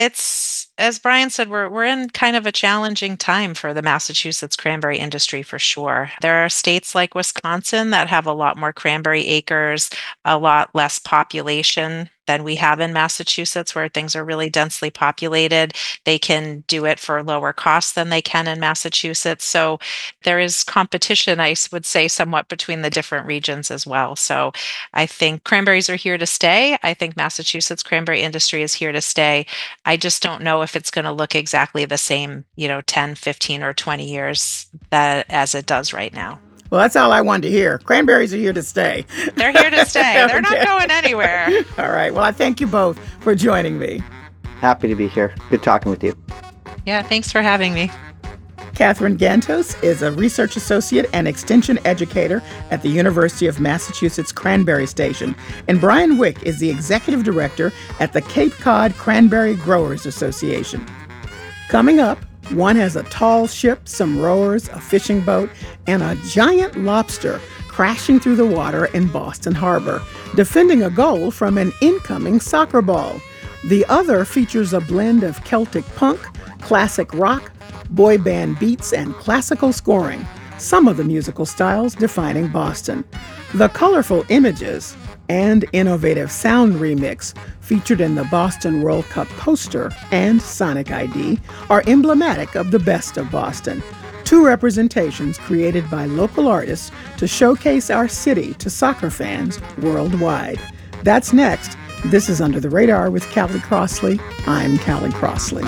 It's as Brian said, we're in kind of a challenging time for the Massachusetts cranberry industry for sure. There are states like Wisconsin that have a lot more cranberry acres, a lot less population than we have in Massachusetts, where things are really densely populated. They can do it for lower cost than they can in Massachusetts. So there is competition, would say, somewhat between the different regions as well. So I think cranberries are here to stay. I think Massachusetts cranberry industry is here to stay. I just don't know if it's going to look exactly the same, 10, 15, or 20 years that as it does right now. Well, that's all I wanted to hear. Cranberries are here to stay. They're here to stay. They're Okay. not going anywhere. All right. Well, I thank you both for joining me. Happy to be here. Good talking with you. Yeah, thanks for having me. Catherine Gantos is a research associate and extension educator at the University of Massachusetts Cranberry Station, and Brian Wick is the executive director at the Cape Cod Cranberry Growers Association. Coming up, one has a tall ship, some rowers, a fishing boat, and a giant lobster crashing through the water in Boston Harbor, defending a goal from an incoming soccer ball. The other features a blend of Celtic punk, classic rock, boy band beats, and classical scoring, some of the musical styles defining Boston. The colorful images and innovative sound remix featured in the Boston World Cup poster and Sonic ID are emblematic of the best of Boston. Two representations created by local artists to showcase our city to soccer fans worldwide. That's next. This is Under the Radar with Callie Crossley. I'm Callie Crossley.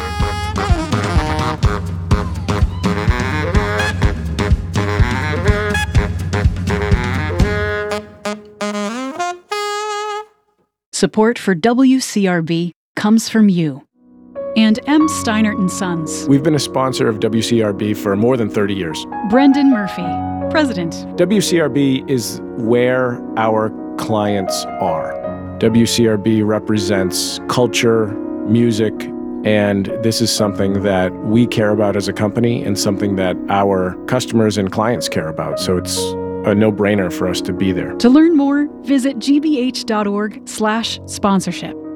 Support for WCRB comes from you and M. Steinert & Sons. We've been a sponsor of WCRB for more than 30 years. Brendan Murphy, President. WCRB is where our clients are. WCRB represents culture, music, and this is something that we care about as a company and something that our customers and clients care about. So it's a no-brainer for us to be there. To learn more, visit gbh.org/sponsorship.